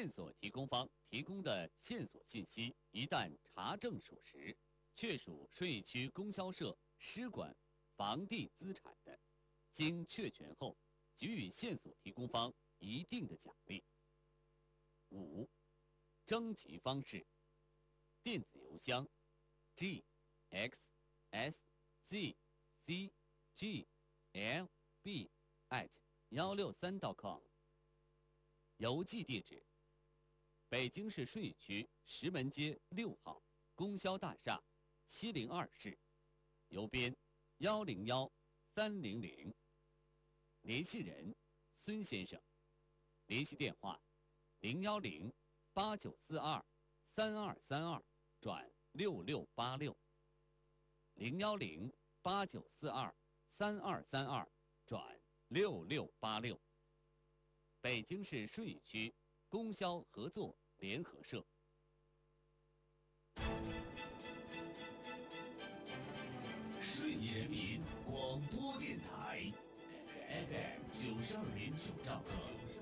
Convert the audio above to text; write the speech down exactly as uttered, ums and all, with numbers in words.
线索提供方提供的线索信息一旦查证属实，确属顺义区供销社失管房地资产的，经确权后，给予线索提供方一定的奖励。五、征集方式：电子邮箱 g x s z c g l b at 一六三 .com， 邮寄地址：北京市顺义区石门街六号供销大厦七零二室，邮编幺零幺三零零。联系人：孙先生。联系电话：零幺零八九四二三二三二转六六八六，零幺零八九四二三二三二转六六八六。北京市顺义区供销合作联合社。 顺义人民广播电台 F M 九十二点九兆赫。